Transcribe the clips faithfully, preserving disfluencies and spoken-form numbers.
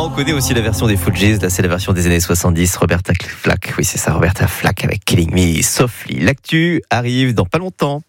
on connaît aussi la version des Fugees. Là, c'est la version des années soixante-dix. Roberta Flack. Oui, c'est ça, Roberta Flack avec Killing Me Softly. L'actu arrive dans pas longtemps.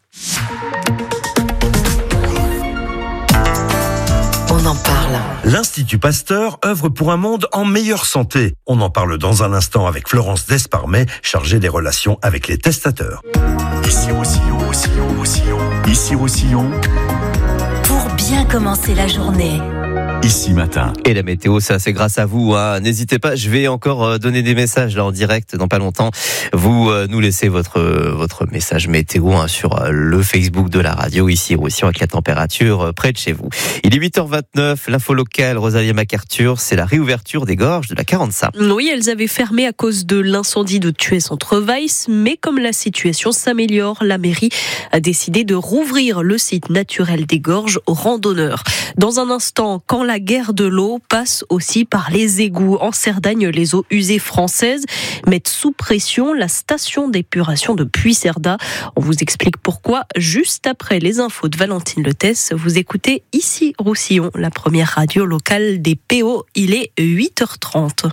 On en parle. L'Institut Pasteur œuvre pour un monde en meilleure santé. On en parle dans un instant avec Florence Desparmet, chargée des relations avec les testateurs. Ici Roussillon, Roussillon, Roussillon. Ici Roussillon. Pour bien commencer la journée. Ici Matin. Et la météo, ça c'est grâce à vous. Hein. N'hésitez pas, je vais encore donner des messages là en direct dans pas longtemps. Vous euh, nous laissez votre euh, votre message météo hein, sur euh, le Facebook de la radio ici Roussillon avec la température euh, près de chez vous. Il est huit heures vingt-neuf, l'info locale, Rosalie MacArthur, c'est la réouverture des gorges de la Carença. Oui, elles avaient fermé à cause de l'incendie de Thuès-Centre-Weiss, mais comme la situation s'améliore, la mairie a décidé de rouvrir le site naturel des gorges aux randonneurs. Dans un instant, quand la guerre de l'eau passe aussi par les égouts. En Cerdagne, les eaux usées françaises mettent sous pression la station d'épuration de Puigcerdà. On vous explique pourquoi juste après les infos de Valentine Letès. Vous écoutez ici Roussillon, la première radio locale des P O. Il est huit heures trente.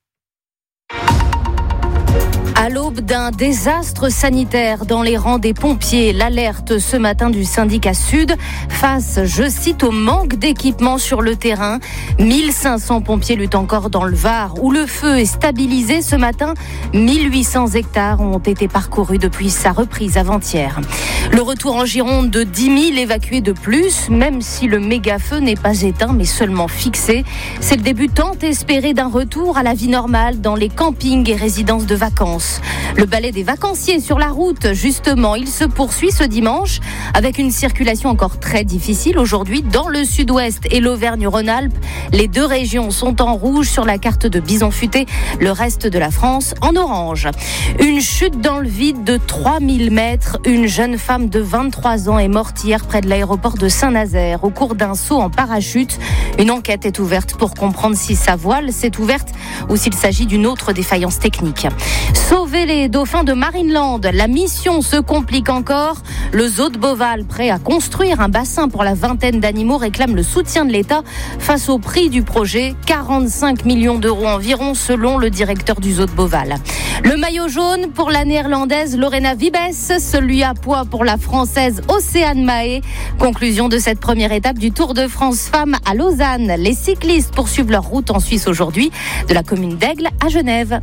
À l'aube d'un désastre sanitaire dans les rangs des pompiers, l'alerte ce matin du syndicat Sud face, je cite, au manque d'équipement sur le terrain. mille cinq cents pompiers luttent encore dans le Var où le feu est stabilisé ce matin. mille huit cents hectares ont été parcourus depuis sa reprise avant-hier. Le retour en Gironde de dix mille évacués de plus, même si le méga-feu n'est pas éteint mais seulement fixé. C'est le début tant espéré d'un retour à la vie normale dans les campings et résidences de vacances. Le balai des vacanciers sur la route, justement, il se poursuit ce dimanche avec une circulation encore très difficile aujourd'hui dans le sud-ouest et l'Auvergne-Rhône-Alpes. Les deux régions sont en rouge sur la carte de Bison Futé, le reste de la France en orange. Une chute dans le vide de trois mille mètres. Une jeune femme de vingt-trois ans est morte hier près de l'aéroport de Saint-Nazaire au cours d'un saut en parachute. Une enquête est ouverte pour comprendre si sa voile s'est ouverte ou s'il s'agit d'une autre défaillance technique. Sauver les dauphins de Marineland, la mission se complique encore. Le zoo de Beauval, prêt à construire un bassin pour la vingtaine d'animaux, réclame le soutien de l'État face au prix du projet, quarante-cinq millions d'euros environ selon le directeur du zoo de Beauval. Le maillot jaune pour la néerlandaise Lorena Wiebes, celui à poids pour la française Océane Mahé. Conclusion de cette première étape du Tour de France Femmes à Lausanne. Les cyclistes poursuivent leur route en Suisse aujourd'hui, de la commune d'Aigle à Genève.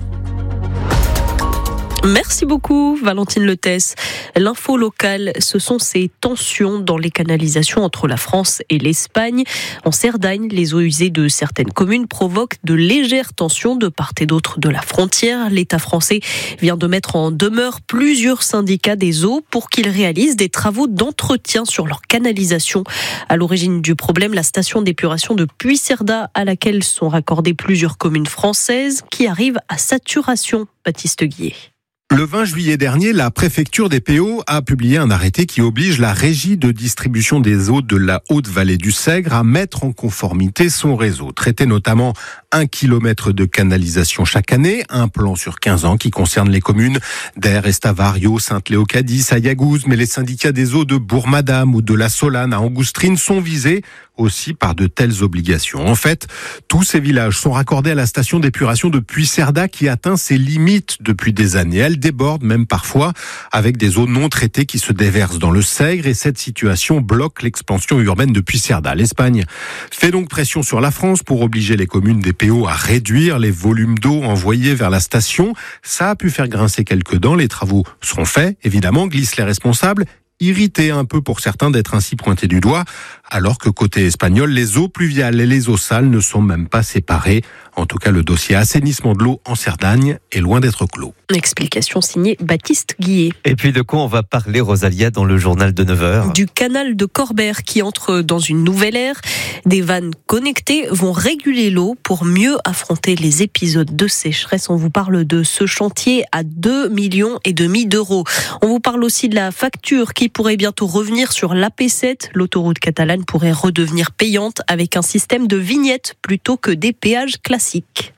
Merci beaucoup, Valentine Letès. L'info locale, ce sont ces tensions dans les canalisations entre la France et l'Espagne. En Cerdagne, les eaux usées de certaines communes provoquent de légères tensions de part et d'autre de la frontière. L'État français vient de mettre en demeure plusieurs syndicats des eaux pour qu'ils réalisent des travaux d'entretien sur leur canalisation. À l'origine du problème, la station d'épuration de Puigcerdà, à laquelle sont raccordées plusieurs communes françaises, qui arrivent à saturation. Baptiste Guillet. Le vingt juillet dernier, la préfecture des P O a publié un arrêté qui oblige la régie de distribution des eaux de la Haute-Vallée du Sègre à mettre en conformité son réseau. Traiter notamment un kilomètre de canalisation chaque année, un plan sur quinze ans qui concerne les communes d'Aire, Estavario, Sainte-Léocadie, Ayagouze, mais les syndicats des eaux de Bourg-Madame ou de la Solane à Angoustrine sont visés aussi par de telles obligations. En fait, tous ces villages sont raccordés à la station d'épuration de Puigcerdà qui atteint ses limites depuis des années. Elle déborde même parfois avec des eaux non traitées qui se déversent dans le Sègre et cette situation bloque l'expansion urbaine de Puigcerdà. L'Espagne fait donc pression sur la France pour obliger les communes des P O à réduire les volumes d'eau envoyés vers la station. Ça a pu faire grincer quelques dents. Les travaux seront faits, évidemment, glissent les responsables. Irrité un peu pour certains d'être ainsi pointés du doigt, alors que côté espagnol, les eaux pluviales et les eaux sales ne sont même pas séparées. En tout cas, le dossier assainissement de l'eau en Cerdagne est loin d'être clos. Explication signée Baptiste Guillet. Et puis de quoi on va parler, Rosalia, dans le journal de neuf heures? Du canal de Corbère qui entre dans une nouvelle ère. Des vannes connectées vont réguler l'eau pour mieux affronter les épisodes de sécheresse. On vous parle de ce chantier à deux millions et demi d'euros. On vous parle aussi de la facture qui pourrait bientôt revenir sur l'A P sept. L'autoroute catalane pourrait redevenir payante avec un système de vignettes plutôt que des péages classiques.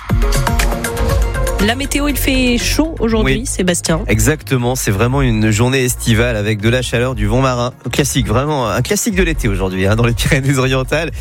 La météo, il fait chaud aujourd'hui, oui. Sébastien. Exactement, c'est vraiment une journée estivale avec de la chaleur, du vent marin. Classique, vraiment un classique de l'été aujourd'hui, hein, dans les Pyrénées-Orientales.